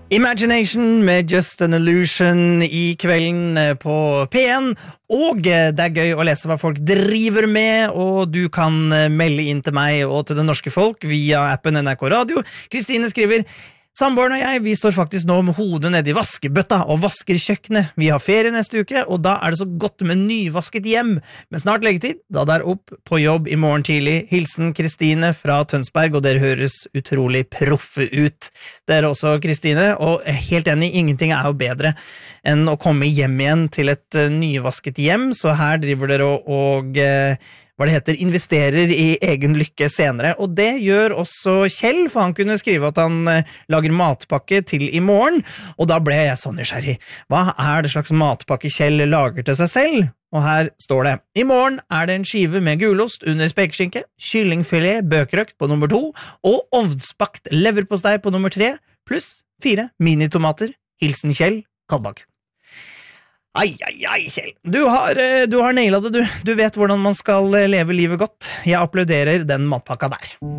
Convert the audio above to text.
Imagination med Just an Illusion I kvelden på P1, og det gøy å lese hva folk driver med, og du kan melde inn til meg og til det norske folk via appen NRK Radio. Kristine skriver: Samboeren og jeg, vi står faktisk nå med hodet nede I vaskebøtta og vasker kjøkkenet. Vi har ferie neste uke, og da det så godt med nyvasket hjem. Men snart leggetid, da det opp på jobb I morgen tidlig. Hilsen Kristine fra Tønsberg, og dere høres utrolig proffe ut. Dere også, Kristine, og helt enig, ingenting jo bedre enn å komme hjem igjen til et nyvasket hjem, så her driver dere og hva det heter, investerer I egen lykke senere, og det gjør også Kjell, for han kunne skrive at han lager matpakke til I morgen, og da ble jeg sånn nysgjerrig. Hva det slags matpakke Kjell lager til seg selv? Og her står det: I morgen det en skive med gulost under spekeskinke, kyllingfilet bøkrøkt på nummer 2, og ovnsbakt leverpostei på nummer 3, pluss 4 minitomater. Hilsen Kjell Kalbakken. Ai, Kjell. Du har nailet det, du. Du vet hvordan man skal leve livet godt. Jeg applauderer den matpakka der.